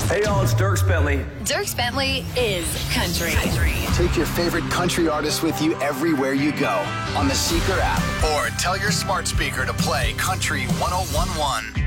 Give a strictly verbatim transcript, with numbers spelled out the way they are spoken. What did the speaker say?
Hey, y'all, it's Dierks Bentley. Dierks Bentley is country. country. Take your favorite country artists with you everywhere you go on the Seeker app, or tell your smart speaker to play Country one oh one one.